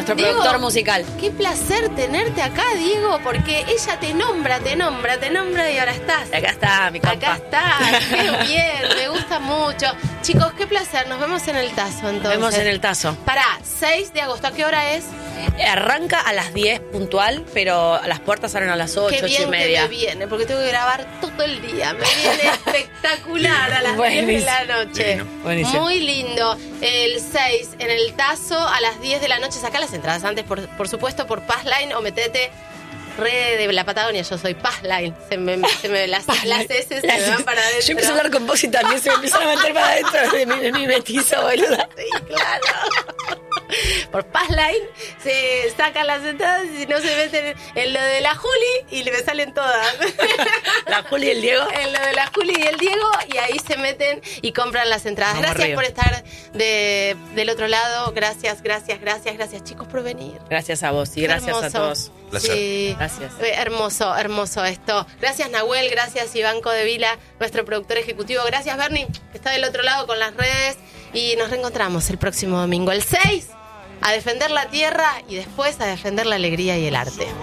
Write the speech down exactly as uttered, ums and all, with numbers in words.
nuestro Diego, productor musical. Qué placer tenerte acá, Diego, porque ella te nombra, te nombra, te nombra y ahora estás. Acá está mi compa. Acá estás, qué bien, me gusta mucho. Chicos, qué placer, nos vemos en el Tazo entonces. Nos vemos en el Tazo. Pará, seis de agosto, ¿a qué hora es? Arranca a las diez puntual, pero las puertas abren a las ocho, Qué ocho y bien media. que me viene, porque tengo que grabar todo el día. Me viene espectacular a las diez de la noche. Divino, buenísimo. Muy lindo. El seis en el Tazo a las diez de la noche. Sacá las entradas antes, por, por supuesto, por Passline o metete re de la Patagonia. Yo soy Passline. Se me, se me las, las S se Las me van S. para adentro. Yo empecé a hablar con vos y también se me empezaron a meter para adentro de mi, de mi metizo, boluda. Sí, claro. Por Passline se sacan las entradas y si no se meten en lo de la Juli y le salen todas. La Juli y el Diego. En lo de la Juli y el Diego y ahí se meten y compran las entradas. Vamos Gracias arriba. por estar de, del otro lado. Gracias, gracias, gracias, gracias chicos por venir. Gracias a vos y Qué gracias hermoso. a todos. Placer. Sí. Gracias. Eh, Hermoso, hermoso esto. Gracias Nahuel, gracias Ivanco de Vila, nuestro productor ejecutivo. Gracias Bernie, que está del otro lado con las redes. Y nos reencontramos el próximo domingo, el seis, a defender la tierra y después a defender la alegría y el arte.